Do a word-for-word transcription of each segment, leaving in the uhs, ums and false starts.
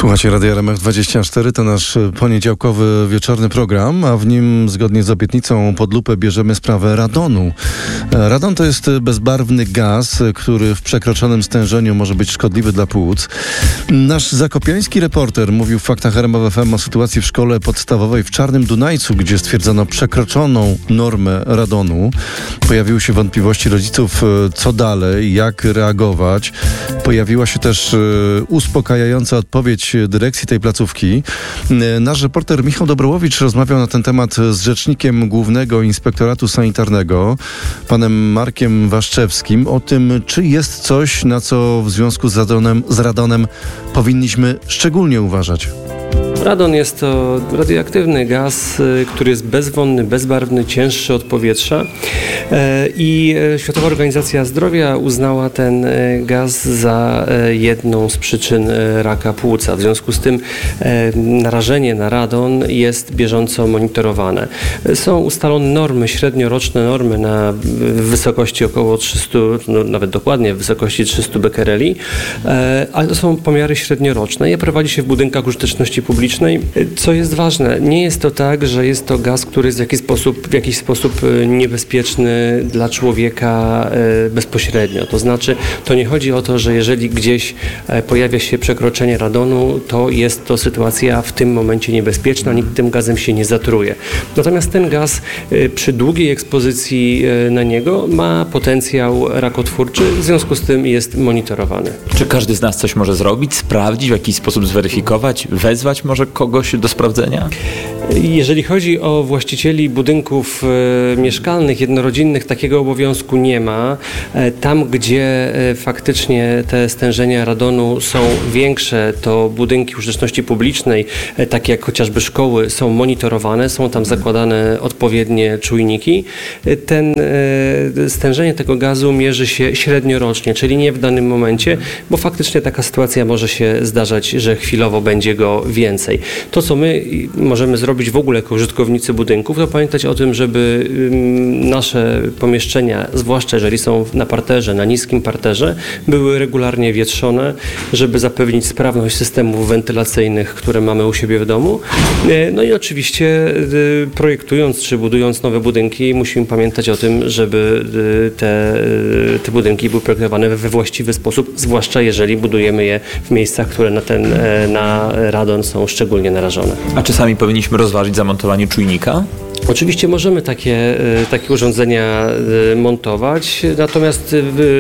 Słuchajcie Radia R M F dwadzieścia cztery, to nasz poniedziałkowy wieczorny program, a w nim zgodnie z obietnicą pod lupę bierzemy sprawę radonu. Radon to jest bezbarwny gaz, który w przekroczonym stężeniu może być szkodliwy dla płuc. Nasz zakopiański reporter mówił w Faktach R M F F M o sytuacji w szkole podstawowej w Czarnym Dunajcu, gdzie stwierdzono przekroczoną normę radonu. Pojawiły się wątpliwości rodziców, co dalej, jak reagować. Pojawiła się też uspokajająca odpowiedź dyrekcji tej placówki. Nasz reporter Michał Dobrołowicz rozmawiał na ten temat z rzecznikiem Głównego Inspektoratu Sanitarnego, panem Markiem Waszczewskim, o tym, czy jest coś, na co w związku z radonem, z radonem powinniśmy szczególnie uważać. Radon jest to radioaktywny gaz, który jest bezwonny, bezbarwny, cięższy od powietrza i Światowa Organizacja Zdrowia uznała ten gaz za jedną z przyczyn raka płuca. W związku z tym narażenie na radon jest bieżąco monitorowane. Są ustalone normy, średnioroczne normy na wysokości około trzysta, no nawet dokładnie w wysokości trzysta bekereli, ale to są pomiary średnioroczne. Je prowadzi się w budynkach użyteczności publicznej. Co jest ważne, nie jest to tak, że jest to gaz, który jest w jakiś sposób, w jakiś sposób niebezpieczny dla człowieka bezpośrednio. To znaczy, to nie chodzi o to, że jeżeli gdzieś pojawia się przekroczenie radonu, to jest to sytuacja w tym momencie niebezpieczna, nikt tym gazem się nie zatruje. Natomiast ten gaz przy długiej ekspozycji na niego ma potencjał rakotwórczy, w związku z tym jest monitorowany. Czy każdy z nas coś może zrobić, sprawdzić, w jakiś sposób zweryfikować, wezwać może kogoś do sprawdzenia? Jeżeli chodzi o właścicieli budynków e, mieszkalnych, jednorodzinnych, takiego obowiązku nie ma. E, tam, gdzie e, faktycznie te stężenia radonu są większe, to budynki użyteczności publicznej, e, takie jak chociażby szkoły, są monitorowane, są tam zakładane odpowiednie czujniki. E, ten e, stężenie tego gazu mierzy się średniorocznie, czyli nie w danym momencie, bo faktycznie taka sytuacja może się zdarzać, że chwilowo będzie go więcej. To, co my możemy zrobić w ogóle jako użytkownicy budynków, to pamiętać o tym, żeby nasze pomieszczenia, zwłaszcza jeżeli są na parterze, na niskim parterze, były regularnie wietrzone, żeby zapewnić sprawność systemów wentylacyjnych, które mamy u siebie w domu. No i oczywiście projektując czy budując nowe budynki, musimy pamiętać o tym, żeby te, te budynki były projektowane we właściwy sposób, zwłaszcza jeżeli budujemy je w miejscach, które na ten na radon są szczególnie narażone. A czasami powinniśmy rozważyć zamontowanie czujnika? Oczywiście możemy takie, takie urządzenia montować, natomiast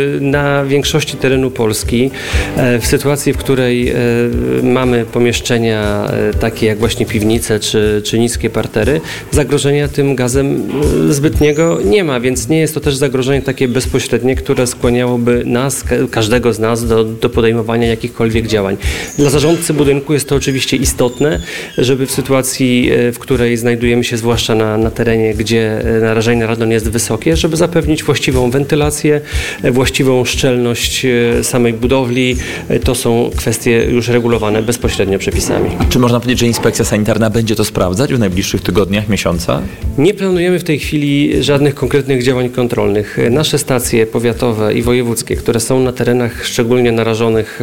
na większości terenu Polski, w sytuacji, w której mamy pomieszczenia takie jak właśnie piwnice czy, czy niskie partery, zagrożenia tym gazem zbytniego nie ma, więc nie jest to też zagrożenie takie bezpośrednie, które skłaniałoby nas, każdego z nas do, do podejmowania jakichkolwiek działań. Dla zarządcy budynku jest to oczywiście istotne, żeby w sytuacji, w której znajdujemy się zwłaszcza na na terenie, gdzie narażenie na radon jest wysokie, żeby zapewnić właściwą wentylację, właściwą szczelność samej budowli. To są kwestie już regulowane bezpośrednio przepisami. A czy można powiedzieć, że inspekcja sanitarna będzie to sprawdzać w najbliższych tygodniach, miesiącach? Nie planujemy w tej chwili żadnych konkretnych działań kontrolnych. Nasze stacje powiatowe i wojewódzkie, które są na terenach szczególnie narażonych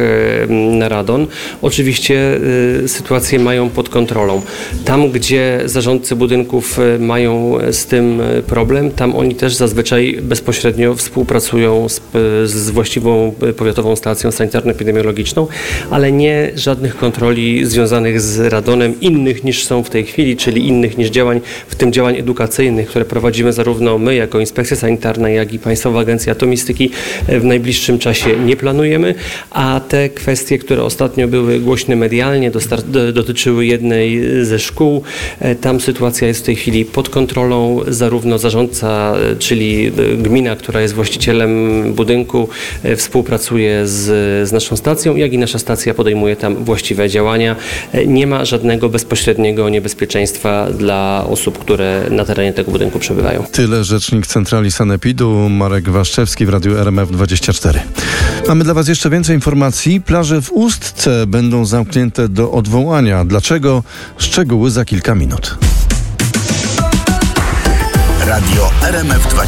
na radon, oczywiście sytuację mają pod kontrolą. Tam, gdzie zarządcy budynków mają z tym problem, tam oni też zazwyczaj bezpośrednio współpracują z, z właściwą powiatową stacją sanitarno-epidemiologiczną, ale nie żadnych kontroli związanych z radonem innych niż są w tej chwili, czyli innych niż działań, w tym działań edukacyjnych, które prowadzimy zarówno my jako Inspekcja Sanitarna, jak i Państwowa Agencja Atomistyki w najbliższym czasie nie planujemy, a te kwestie, które ostatnio były głośne medialnie, dostar- dotyczyły jednej ze szkół, tam sytuacja jest w tej chwili pod kontrolą. Zarówno zarządca, czyli gmina, która jest właścicielem budynku, współpracuje z, z naszą stacją, jak i nasza stacja podejmuje tam właściwe działania. Nie ma żadnego bezpośredniego niebezpieczeństwa dla osób, które na terenie tego budynku przebywają. Tyle rzecznik Centrali Sanepidu Marek Waszczewski w Radiu R M F dwadzieścia cztery. Mamy dla Was jeszcze więcej informacji. Plaże w Ustce będą zamknięte do odwołania. Dlaczego? Szczegóły za kilka minut. Radio R M F dwadzieścia cztery.